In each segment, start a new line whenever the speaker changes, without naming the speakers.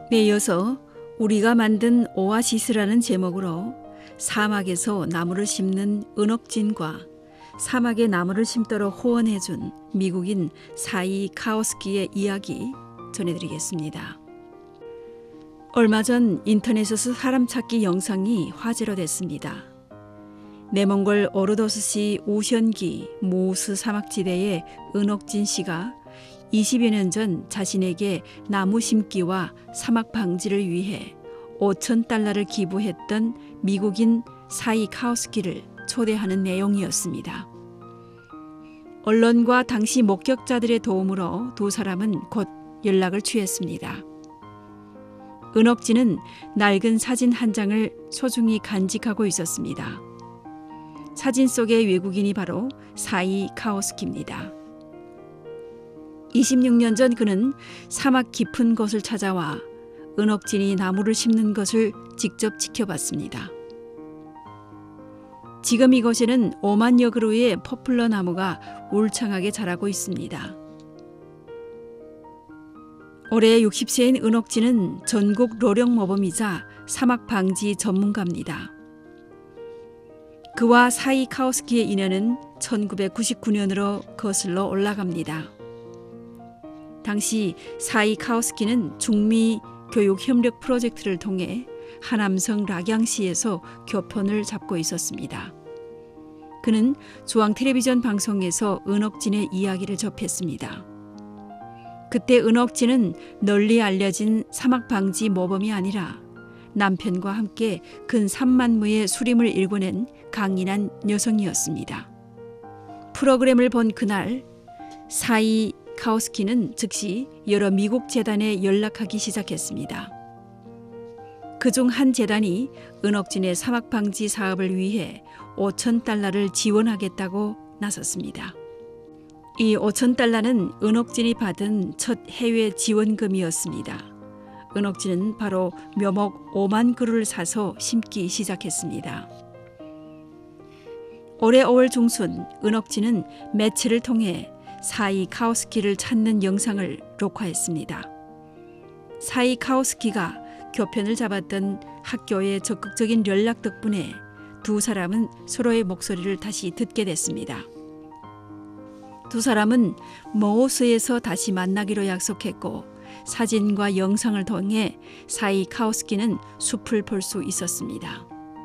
네, 이어서 우리가 만든 오아시스라는 제목으로 사막에서 나무를 심는 은옥진과 사막에 나무를 심도록 후원해준 미국인 사이 카오스키의 이야기 전해드리겠습니다. 얼마 전 인터넷에서 사람 찾기 영상이 화제로 됐습니다. 내몽골 오르도스시 우션기 모우스 사막지대의 은옥진 씨가 20여 년 전 자신에게 나무 심기와 사막 방지를 위해 $5,000를 기부했던 미국인 사이 카오스키를 초대하는 내용이었습니다. 언론과 당시 목격자들의 도움으로 두 사람은 곧 연락을 취했습니다. 은옥진은 낡은 사진 한 장을 소중히 간직하고 있었습니다. 사진 속의 외국인이 바로 사이 카오스키입니다. 26년 전 그는 사막 깊은 곳을 찾아와 은옥진이 나무를 심는 것을 직접 지켜봤습니다. 지금 이곳에는 5만여 그루의 포플러 나무가 울창하게 자라고 있습니다. 올해 60세인 은옥진은 전국 로령 모범이자 사막 방지 전문가입니다. 그와 사이 카오스키의 인연은 1999년으로 거슬러 올라갑니다. 당시 사이 카오스키는 중미 교육 협력 프로젝트를 통해 하남성 락양시에서 교편을 잡고 있었습니다. 그는 중앙 텔레비전 방송에서 은옥진의 이야기를 접했습니다. 그때 은옥진은 널리 알려진 사막 방지 모범이 아니라 남편과 함께 근 3만 무의 수림을 일궈낸 강인한 여성이었습니다. 프로그램을 본 그날 사이 카오스키는 즉시 여러 미국 재단에 연락하기 시작했습니다. 그중 한 재단이 은옥진의 사막 방지 사업을 위해 $5,000를 지원하겠다고 나섰습니다. 이 $5,000는 은옥진이 받은 첫 해외 지원금이었습니다. 은옥진은 바로 묘목 5만 그루를 사서 심기 시작했습니다. 올해 5월 중순 은옥진은 매체를 통해 사이 카오스키를 찾는 영상을 녹화했습니다. 사이 카오스키가 교편을 잡았던 학교의 적극적인 연락 덕분에 두 사람은 서로의 목소리를 다시 듣게 됐습니다. 두 사람은 모우스에서 다시 만나기로 약속했고 사진과 영상을 통해 사이 카오스키는 숲을 볼 수 있었습니다.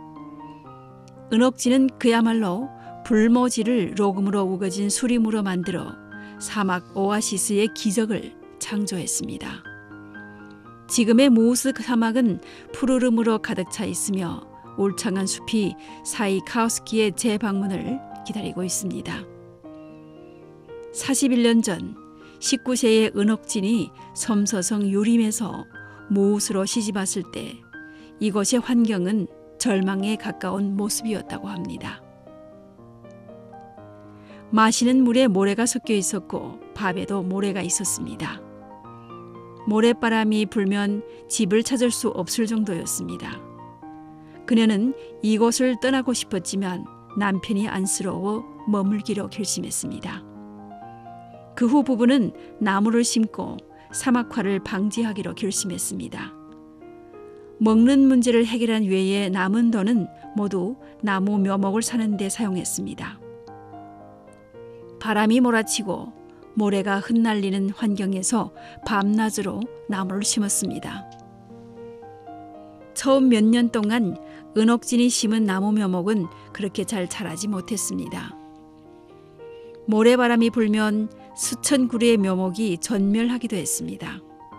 은옥진은 그야말로 불모지를 로금으로 우거진 수림으로 만들어 사막 오아시스의 기적을 창조했습니다. 지금의 모우스 사막은 푸르름으로 가득 차 있으며 울창한 숲이 사이 카오스키의 재방문을 기다리고 있습니다. 41년 전 19세의 은옥진이 섬서성 유림에서 모우스로 시집왔을 때 이곳의 환경은 절망에 가까운 모습이었다고 합니다. 마시는 물에 모래가 섞여 있었고 밥에도 모래가 있었습니다. 모래바람이 불면 집을 찾을 수 없을 정도였습니다. 그녀는 이곳을 떠나고 싶었지만 남편이 안쓰러워 머물기로 결심했습니다. 그 후 부부는 나무를 심고 사막화를 방지하기로 결심했습니다. 먹는 문제를 해결한 외에 남은 돈은 모두 나무 묘목을 사는 데 사용했습니다. 바람이 몰아치고 모래가 흩날리는 환경에서 밤낮으로 나무를 심었습니다. 처음 몇 년 동안 은옥진이 심은 나무 묘목은 그렇게 잘 자라지 못했습니다. 모래바람이 불면 수천 그루의 묘목이 전멸하기도 했습니다.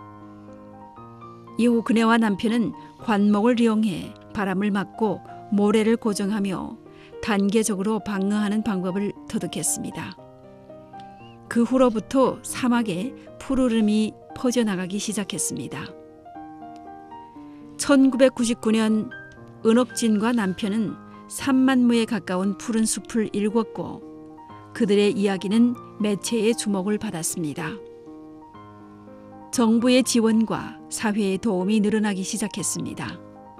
이후 그녀와 남편은 관목을 이용해 바람을 막고 모래를 고정하며 단계적으로 방어하는 방법을 터득했습니다. 그 후로부터 사막에 푸르름이 퍼져나가기 시작했습니다. 1999년 은옥진과 남편은 3만 무에 가까운 푸른 숲을 일궜고 그들의 이야기는 매체의 주목을 받았습니다. 정부의 지원과 사회의 도움이 늘어나기 시작했습니다.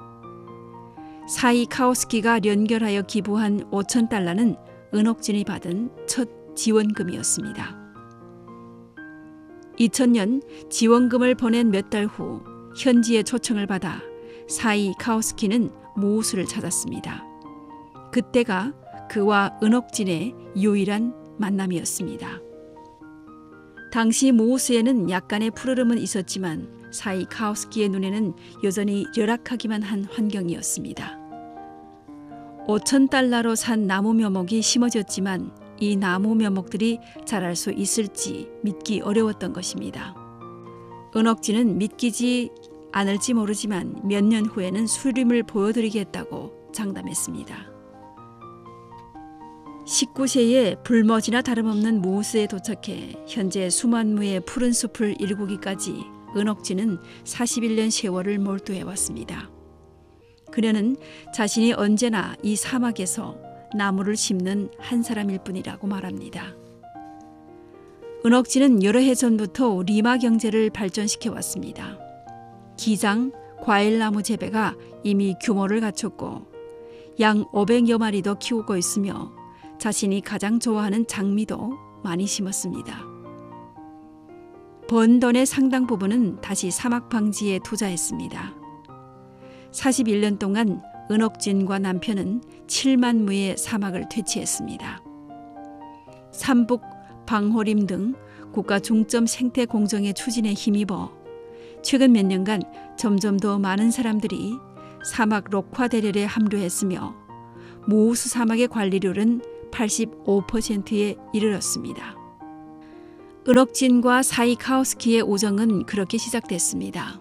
사이 카오스키가 연결하여 기부한 $5,000는 은옥진이 받은 첫 지원금이었습니다. 2000년 지원금을 보낸 몇 달 후 현지의 초청을 받아 사이카우스키는 모우스를 찾았습니다. 그때가 그와 은옥진의 유일한 만남이었습니다. 당시 모우스에는 약간의 푸르름은 있었지만 사이카우스키의 눈에는 여전히 열악하기만 한 환경이었습니다. $5,000로 산 나무 묘목이 심어졌지만 이 나무 묘목들이 자랄 수 있을지 믿기 어려웠던 것입니다. 은옥진은 믿기지 않을지 모르지만 몇 년 후에는 수림을 보여드리겠다고 장담했습니다. 19세에 불머지나 다름없는 모우스에 도착해 현재 수만 무의 푸른 숲을 일구기까지 은옥진은 41년 세월을 몰두해왔습니다. 그녀는 자신이 언제나 이 사막에서 나무를 심는 한 사람일 뿐이라고 말합니다. 은옥진은 여러 해 전부터 리마 경제를 발전시켜 왔습니다. 기장, 과일나무 재배가 이미 규모를 갖췄고 양 500여 마리도 키우고 있으며 자신이 가장 좋아하는 장미도 많이 심었습니다. 번 돈의 상당 부분은 다시 사막 방지에 투자했습니다. 41년 동안 은옥진과 남편은 7만 무의 사막을 퇴치했습니다. 삼북, 방호림 등 국가 중점 생태 공정의 추진에 힘입어 최근 몇 년간 점점 더 많은 사람들이 사막 록화 대열에 합류했으며 모우스 사막의 관리율은 85%에 이르렀습니다. 은옥진과 사이카우스키의 우정은 그렇게 시작됐습니다.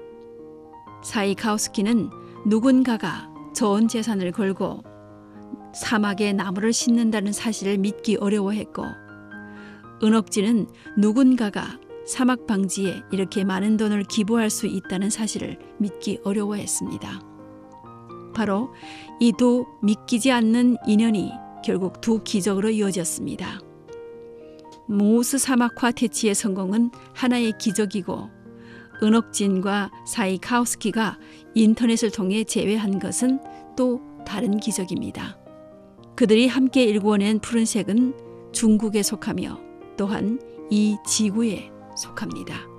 사이카우스키는 누군가가 전 재산을 걸고 사막에 나무를 심는다는 사실을 믿기 어려워했고 은옥진은 누군가가 사막 방지에 이렇게 많은 돈을 기부할 수 있다는 사실을 믿기 어려워했습니다. 바로 이 두 믿기지 않는 인연이 결국 두 기적으로 이어졌습니다. 모우스 사막화 퇴치의 성공은 하나의 기적이고 은옥진과 사이카우스키가 인터넷을 통해 재회한 것은 또 다른 기적입니다. 그들이 함께 일구어낸 푸른색은 중국에 속하며 또한 이 지구에 속합니다.